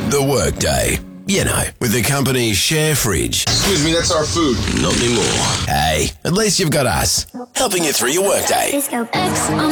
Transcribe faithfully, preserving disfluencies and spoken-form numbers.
The Workday. You know, with the company's share fridge. Excuse me, that's our food. Not anymore. Hey, at least you've got us, helping you through your workday. Let's go. X on